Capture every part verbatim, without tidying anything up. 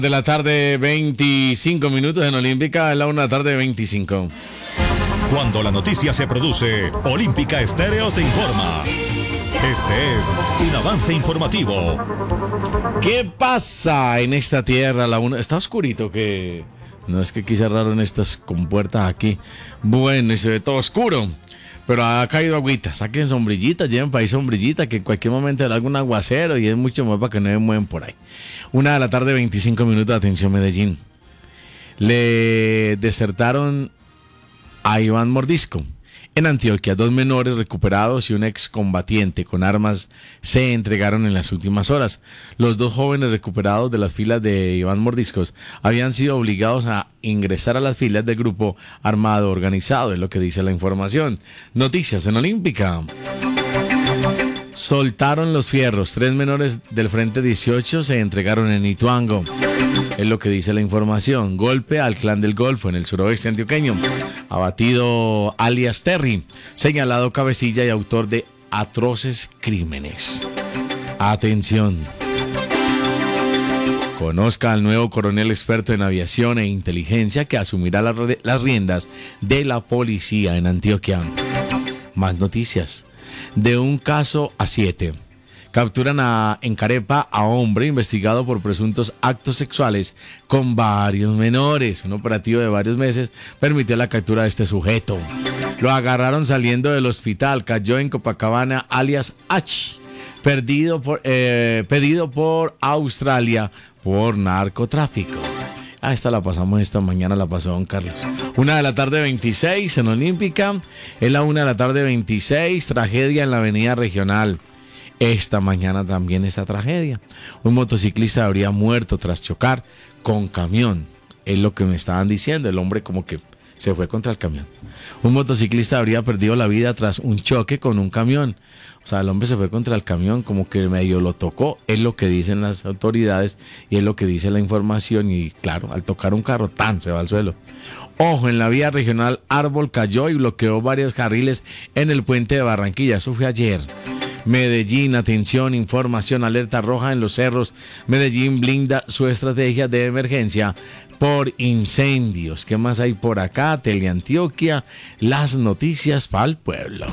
De la tarde, veinticinco minutos en Olímpica, en la una de la tarde, veinticinco. Cuando la noticia se produce, Olímpica Estéreo te informa. Este es un avance informativo. ¿Qué pasa en esta tierra? La una... Está oscurito, que no es que aquí cerraron estas compuertas aquí. Bueno, y se ve todo oscuro. Pero ha caído agüita. Saquen sombrillitas, lleven para ahí sombrillita, que en cualquier momento habrá algún aguacero y es mucho más para que no se mueven por ahí. Una de la tarde, veinticinco minutos. Atención, Medellín. Le desertaron a Iván Mordisco. En Antioquia, dos menores recuperados y un excombatiente con armas se entregaron en las últimas horas. Los dos jóvenes recuperados de las filas de Iván Mordiscos habían sido obligados a ingresar a las filas del grupo armado organizado, es lo que dice la información. Noticias en Olímpica. Soltaron los fierros. Tres menores del Frente dieciocho se entregaron en Ituango. Es lo que dice la información. Golpe al Clan del Golfo en el suroeste antioqueño. Abatido alias Terry, señalado cabecilla y autor de atroces crímenes. Atención. Conozca al nuevo coronel experto en aviación e inteligencia que asumirá las, las riendas de la policía en Antioquia. Más noticias. De un caso a siete. Capturan a, en Carepa a hombre investigado por presuntos actos sexuales con varios menores. Un operativo de varios meses permitió la captura de este sujeto. Lo agarraron saliendo del hospital. Cayó en Copacabana, alias H. Perdido por, eh, pedido por Australia por narcotráfico. Ah, esta la pasamos esta mañana, la pasó don Carlos. Una de la tarde veintiséis en Olímpica. Es la una de la tarde veintiséis. Tragedia en la avenida regional. Esta mañana también esta tragedia. Un motociclista habría muerto tras chocar con camión. Es lo que me estaban diciendo. El hombre como que se fue contra el camión. Un motociclista habría perdido la vida tras un choque con un camión. O sea, el hombre se fue contra el camión, como que medio lo tocó. Es lo que dicen las autoridades y es lo que dice la información. Y claro, al tocar un carro, tan se va al suelo. Ojo, en la vía regional, árbol cayó y bloqueó varios carriles en el puente de Barranquilla. Eso fue ayer. Medellín, atención, información, alerta roja en los cerros. Medellín blinda su estrategia de emergencia por incendios. ¿Qué más hay por acá? Teleantioquia, las noticias para el pueblo.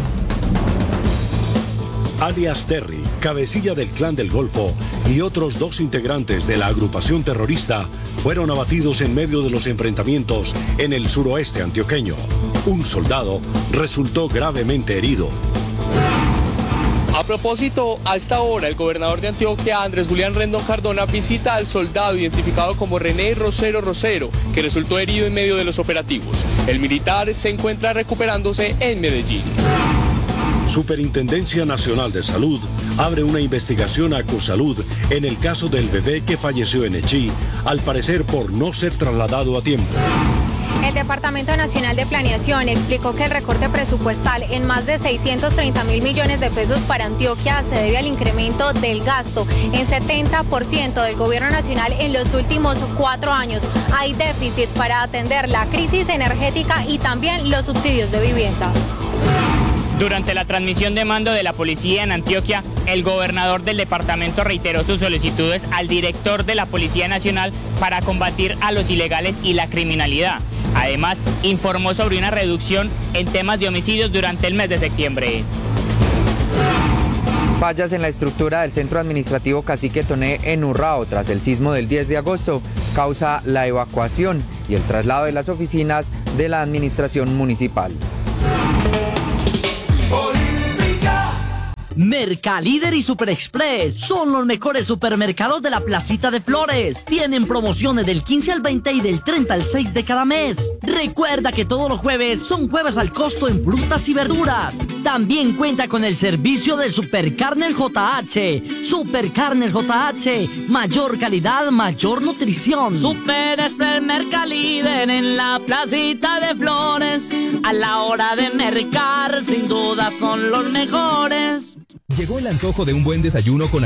Alias Terry, cabecilla del Clan del Golfo, y otros dos integrantes de la agrupación terrorista fueron abatidos en medio de los enfrentamientos en el suroeste antioqueño. Un soldado resultó gravemente herido. A propósito, a esta hora el gobernador de Antioquia, Andrés Julián Rendón Cardona, visita al soldado identificado como René Rosero Rosero, que resultó herido en medio de los operativos. El militar se encuentra recuperándose en Medellín. Superintendencia Nacional de Salud abre una investigación a Acusalud en el caso del bebé que falleció en Echí, al parecer por no ser trasladado a tiempo. El Departamento Nacional de Planeación explicó que el recorte presupuestal en más de seiscientos treinta mil millones de pesos para Antioquia se debe al incremento del gasto en setenta por ciento del gobierno nacional en los últimos cuatro años. Hay déficit para atender la crisis energética y también los subsidios de vivienda. Durante la transmisión de mando de la policía en Antioquia, el gobernador del departamento reiteró sus solicitudes al director de la Policía Nacional para combatir a los ilegales y la criminalidad. Además, informó sobre una reducción en temas de homicidios durante el mes de septiembre. Fallas en la estructura del centro administrativo Cacique Toné en Urrao tras el sismo del diez de agosto causa la evacuación y el traslado de las oficinas de la administración municipal. Mercalíder y Super Express son los mejores supermercados de la Placita de Flores. Tienen promociones del quince al veinte y del treinta al seis de cada mes. Recuerda que todos los jueves son jueves al costo en frutas y verduras. También cuenta con el servicio de Supercarnes J H. Supercarnes J H, mayor calidad, mayor nutrición. Super Express Mercalíder en la Placita de Flores. A la hora de mercar, sin duda son los mejores. Llegó el antojo de un buen desayuno con